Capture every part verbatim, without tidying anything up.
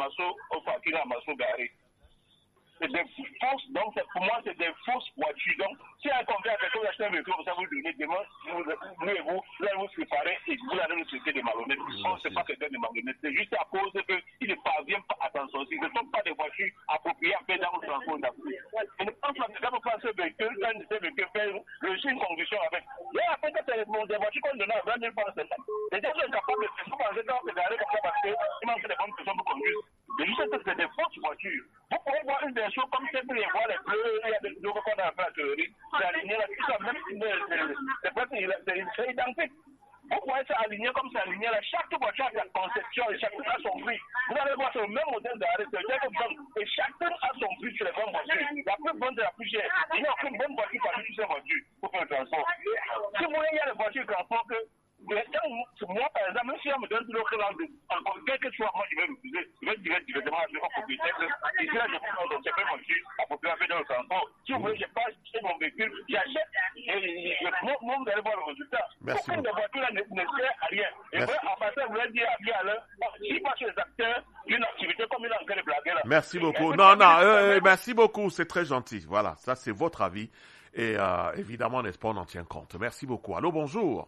Amasso, au parking Amasso garé. C'est des fausses, donc pour moi, c'est des fausses voitures. Donc, si un convient à quelqu'un d'acheter un véhicule, ça vous donner demain, vous, vous et vous, vous allez vous séparer et vous allez nous traiter de malhonnêtes. Non, c'est pas quelqu'un de malhonnête. C'est juste à cause qu'il ne parvient pas à s'en sortir. Ce ne sont pas des voitures appropriées à faire dans le transport d'Afrique. Je ne pense pas que quand vous prenez ce véhicule, quand ce véhicule fait réussir une conduction avec. Mais après, quand c'est des voitures qu'on donne à vingt mille francs, c'est ça. Les gens sont incapables de se penser dans ces garés comme ça parce qu'ils manquent des bonnes personnes pour conduire. Mais je sais que c'est des fausses voitures. Vous pouvez voir une version comme celle que les voit les bleus, il y a des vidéos qu'on a fait à théorie. C'est aligné là, tout ça, même si c'est identique. Vous voyez ça aligné comme c'est aligné là. Chaque voiture a sa conception et chacune a son prix. Vous allez voir sur le même modèle d'arrêt, et chacune a son prix sur les bonnes voitures. La plus bonne de la plus chère. Il n'y a aucune bonne voiture parmi toutes ces voitures pour faire le transport. Si vous voyez, il y a des voitures de transport que. Moi, par exemple, même si on me donne tout l'autre langue, encore quel que soit, moi, je vais refuser. Je vais dire directement à mon propriétaire que ici, là, je prends mon chef voiture à propriétaire dans le transport. Si vous voulez, je passe sur mon véhicule, j'achète et moi, vous allez voir le résultat. Aucune des voitures là ne sert à rien. Et moi, en passant, vous allez dire à bien à l'heure, si pas sur les acteurs d'une activité comme il a en train de blaguer là. Merci beaucoup. Non, non, euh, merci beaucoup. C'est très gentil. Voilà, ça, c'est votre avis. Et euh, évidemment, n'est-ce pas, on en tient compte. Merci beaucoup. Allô, bonjour.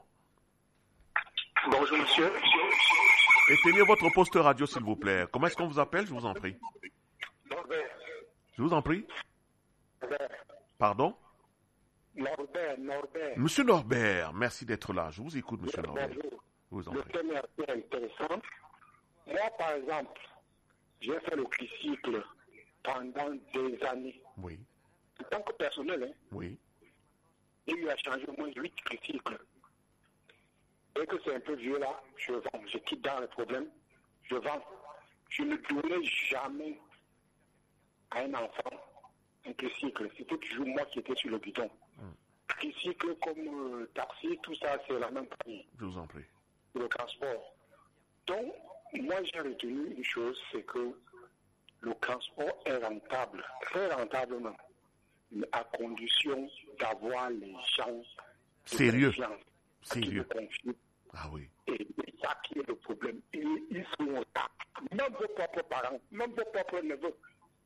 Bonjour, monsieur. Éteignez votre poste radio, s'il vous plaît. Comment est-ce qu'on vous appelle, je vous en prie? Norbert. Je vous en prie. Norbert. Pardon? Norbert, Norbert. Monsieur Norbert, merci d'être là. Je vous écoute, monsieur Norbert. Bonjour. Vous en Le prie. thème est assez intéressant. Moi, par exemple, j'ai fait le tricycle pendant des années. Oui. En tant que personnel, hein, Oui. j'ai eu à changer au moins huit tricycles. Dès que c'est un peu vieux là, je vends. Je quitte dans le problème, je vends. Je ne donnais jamais à un enfant un tricycle. C'était toujours moi qui étais sur le bidon. Mm. Tricycle comme euh, taxi, tout ça, c'est la même famille. Je vous en prie. Le transport. Donc, moi j'ai retenu une chose, c'est que le transport est rentable, très rentable même, mais à condition d'avoir les gens sérieux. Sérieux. Ah oui. Et c'est ça qui est le problème. Ils, ils sont là. Même vos propres parents, même vos propres neveux.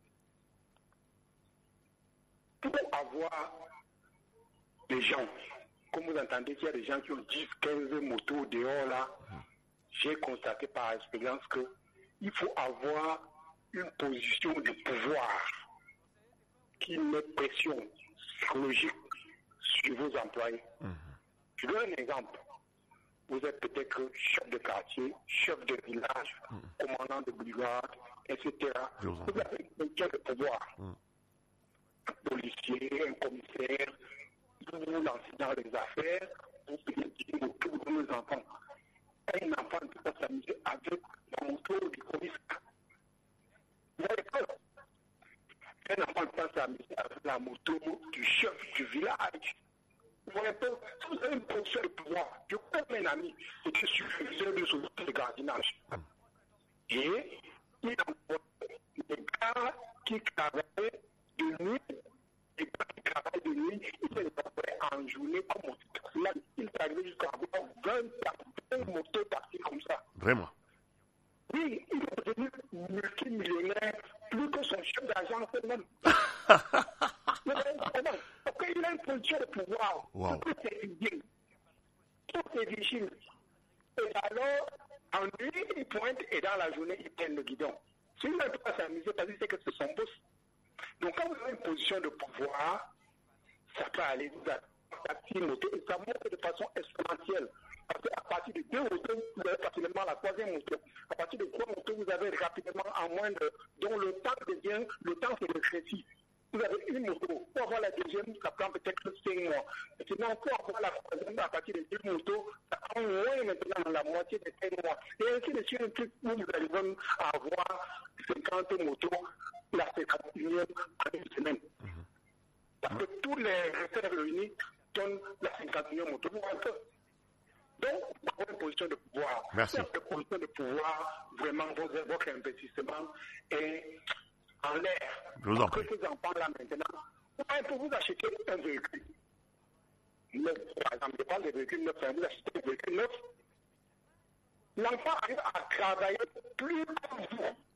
Pour avoir des gens, comme vous entendez qu'il y a des gens qui ont dix, quinze motos dehors là, mmh. J'ai constaté par expérience qu'il faut avoir une position de pouvoir qui met pression psychologique sur vos employés. Mmh. Je donne un exemple. Vous êtes peut-être chef de quartier, chef de village, mmh. commandant de brigade, et cetera. Vous avez une position de pouvoir. Mmh. Un policier, un commissaire, vous vous lancez dans les affaires, vous payez autour de nos enfants. Un enfant ne peut pas s'amuser avec la moto du commissaire. Vous avez peur. Un enfant ne peut pas s'amuser avec la moto du chef du village. Vous avez peur. Si vous avez une position de pouvoir, je connais un ami qui était superviseur de société de gardiennage. Et il employait des gars qui travaillaient de nuit, des gars qui travaillent de nuit, il les employait en journée comme là, il s'arrivait jusqu'à avoir vingt motos taxis comme ça. Vraiment? Oui, il est devenu multimillionnaire, plus que son chef d'agence même. Parce qu'il a une position de pouvoir, wow. Tout est vigile. Tout est vigile. Et alors, en nuit, il pointe et dans la journée, il prend le guidon. S'il ne peut pas s'amuser, parce que c'est que c'est son boss. Donc, quand vous avez une position de pouvoir, ça peut aller vous taxi, moto, et ça monte de façon exponentielle. Parce qu'à partir de deux motos, vous avez facilement la troisième moto. À partir de trois motos, vous avez rapidement en moins de... Donc le temps devient... Le temps, c'est le crédit. Vous avez une moto. Pour avoir la deuxième, ça prend peut-être cinq mois. Et sinon, pour avoir la troisième, à partir de deux motos, ça prend moins maintenant la moitié de cinq mois. Et ainsi de suite, un truc où vous allez même avoir cinquante motos, la cinquantième en une semaine. Mm-hmm. Parce que tous les réserves réunis donnent la cinquantième moto. Vous voyez. Donc, vous avez une position de pouvoir. Merci. Cette position de pouvoir, vraiment, votre investissement est en l'air. Je vous en prie. Que ces enfants-là, maintenant, pour vous acheter un véhicule neuf, par exemple, je parle de véhicule neuf, vous achetez un véhicule neuf, l'enfant arrive à travailler plus comme vous.